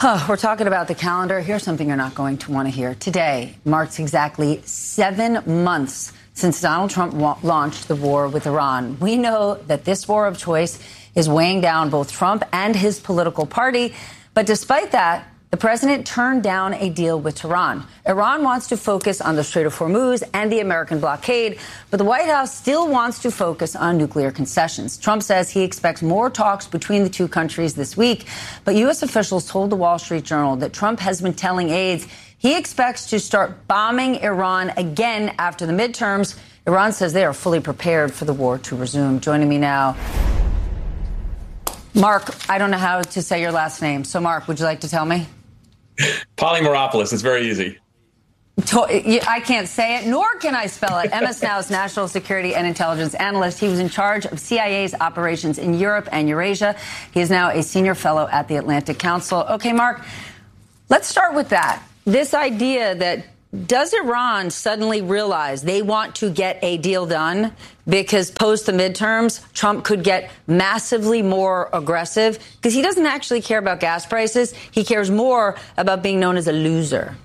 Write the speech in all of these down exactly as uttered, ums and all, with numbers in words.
Huh, we're talking about the calendar. Here's something you're not going to want to hear. Today marks exactly seven months since Donald Trump wa- launched the war with Iran. We know that this war of choice is weighing down both Trump and his political party. But despite that, the president turned down a deal with Tehran. Iran wants to focus on the Strait of Hormuz and the American blockade, but the White House still wants to focus on nuclear concessions. Trump says he expects more talks between the two countries this week, but U S officials told the Wall Street Journal that Trump has been telling aides he expects to start bombing Iran again after the midterms. Iran says they are fully prepared for the war to resume. Joining me now, Mark, I don't know how to say your last name. So, Mark, would you like to tell me? Polymeropoulos. It's very easy. I can't say it, nor can I spell it. M S Now's national security and intelligence analyst. He was in charge of C I A's operations in Europe and Eurasia. He is now a senior fellow at the Atlantic Council. Okay, Mark, let's start with that. This idea that does Iran suddenly realize they want to get a deal done because post the midterms, Trump could get massively more aggressive because he doesn't actually care about gas prices. He cares more about being known as a loser.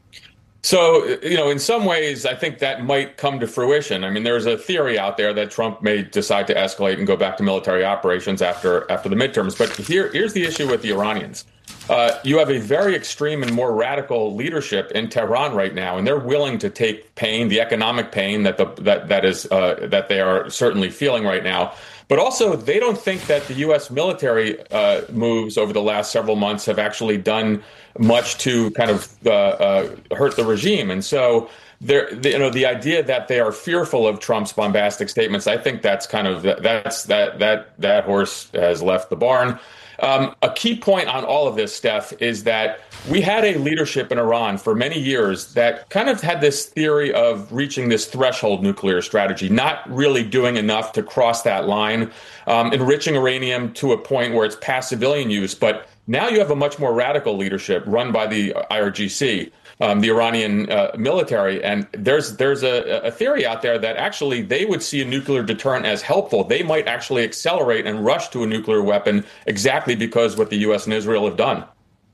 So, you know, in some ways, I think that might come to fruition. I mean, there's a theory out there that Trump may decide to escalate and go back to military operations after after the midterms. But here, here's the issue with the Iranians. Uh, you have a very extreme and more radical leadership in Tehran right now, and they're willing to take pain, the economic pain that the that that is uh, that they are certainly feeling right now. But also, they don't think that the U S military uh, moves over the last several months have actually done much to kind of uh, uh, hurt the regime. And so, there, you know, the idea that they are fearful of Trump's bombastic statements, I think that's kind of that's that that that horse has left the barn. Um, a key point on all of this, Steph, is that we had a leadership in Iran for many years that kind of had this theory of reaching this threshold nuclear strategy, not really doing enough to cross that line, um, enriching uranium to a point where it's past civilian use. But now you have a much more radical leadership run by the I R G C. Um, the Iranian uh, military. And there's there's a, a theory out there that actually they would see a nuclear deterrent as helpful. They might actually accelerate and rush to a nuclear weapon exactly because what the U S and Israel have done.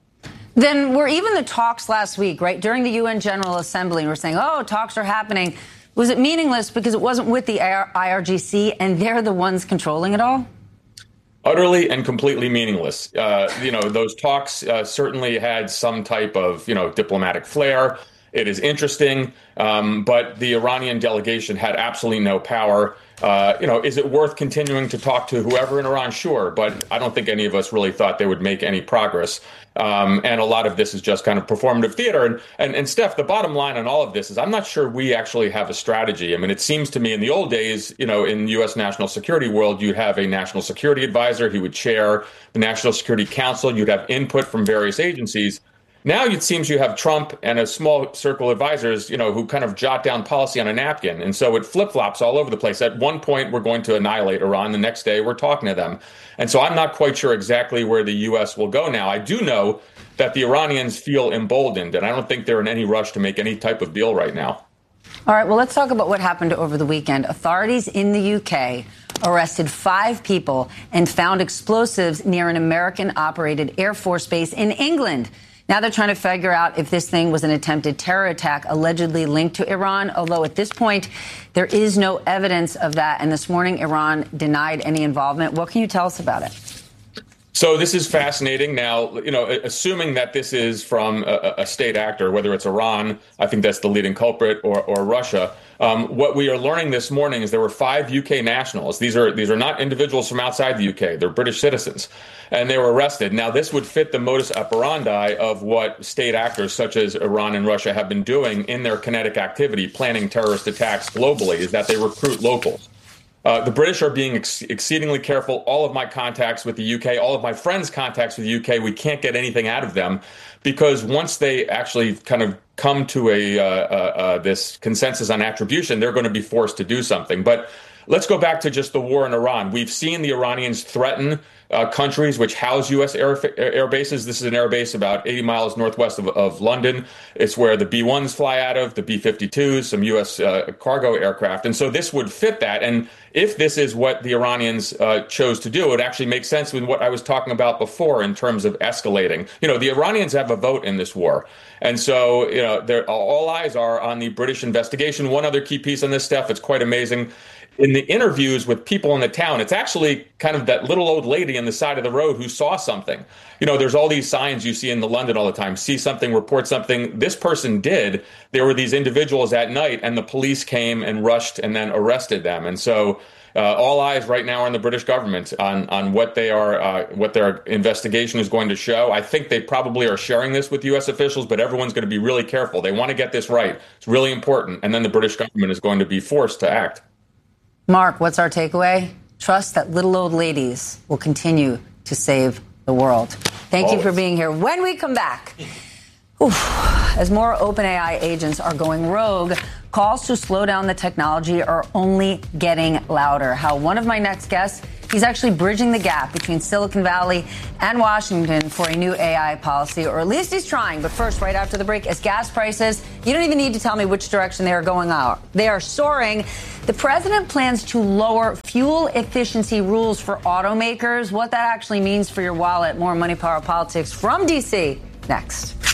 Then were even the talks last week, right, during the U N General Assembly, we're saying, oh, talks are happening. Was it meaningless because it wasn't with the I R G C and they're the ones controlling it all? Utterly and completely meaningless. Uh, you know, those talks uh, certainly had some type of, you know, diplomatic flair. It is interesting, um, but the Iranian delegation had absolutely no power. Uh, you know, is it worth continuing to talk to whoever in Iran? Sure, but I don't think any of us really thought they would make any progress. Um, and a lot of this is just kind of performative theater. And, and, and Steph, the bottom line on all of this is I'm not sure we actually have a strategy. I mean, it seems to me in the old days, you know, in U S national security world, you'd have a national security advisor. He would chair the National Security Council. You'd have input from various agencies. Now it seems you have Trump and a small circle of advisors, you know, who kind of jot down policy on a napkin. And so it flip-flops all over the place. At one point, we're going to annihilate Iran. The next day, we're talking to them. And so I'm not quite sure exactly where the U S will go now. I do know that the Iranians feel emboldened, and I don't think they're in any rush to make any type of deal right now. All right, well, let's talk about what happened over the weekend. Authorities in the U K arrested five people and found explosives near an American-operated Air Force base in England. Now they're trying to figure out if this thing was an attempted terror attack allegedly linked to Iran, although at this point there is no evidence of that. And this morning, Iran denied any involvement. What can you tell us about it? So this is fascinating. Now, you know, assuming that this is from a, a state actor, whether it's Iran, I think that's the leading culprit, or, or Russia. Um, what we are learning this morning is there were five U K nationals. These are these are not individuals from outside the U K. They're British citizens, and they were arrested. Now, this would fit the modus operandi of what state actors such as Iran and Russia have been doing in their kinetic activity, planning terrorist attacks globally, is that they recruit locals. Uh, the British are being ex- exceedingly careful. All of my contacts with the U K, all of my friends' contacts with the U K, we can't get anything out of them because once they actually kind of come to a uh, uh, uh, this consensus on attribution, they're going to be forced to do something. But let's go back to just the war in Iran. We've seen the Iranians threaten uh, countries which house U S air, air bases. This is an air base about eighty miles northwest of, of London. It's where the B ones fly out of, the B fifty-twos, some U S uh, cargo aircraft. And so this would fit that. And if this is what the Iranians uh, chose to do, it actually makes sense with what I was talking about before in terms of escalating. You know, the Iranians have a vote in this war. And so, you know, all eyes are on the British investigation. One other key piece on this stuff, it's quite amazing. In the interviews with people in the town, it's actually kind of that little old lady on the side of the road who saw something. You know, there's all these signs you see in the London all the time, see something, report something. This person did. There were these individuals at night, and the police came and rushed and then arrested them. And so uh, all eyes right now are on the British government on on what they are, uh, what their investigation is going to show. I think they probably are sharing this with U S officials, but everyone's going to be really careful. They want to get this right. It's really important. And then the British government is going to be forced to act. Mark, what's our takeaway? Trust that little old ladies will continue to save the world. Thank Always. you for being here. When we come back, oof, as more OpenAI agents are going rogue, calls to slow down the technology are only getting louder. How one of my next guests, he's actually bridging the gap between Silicon Valley and Washington for a new A I policy, or at least he's trying. But first, right after the break, as gas prices, you don't even need to tell me which direction they are going out. They are soaring. The president plans to lower fuel efficiency rules for automakers. What that actually means for your wallet. More Money, Power, Politics from D C next.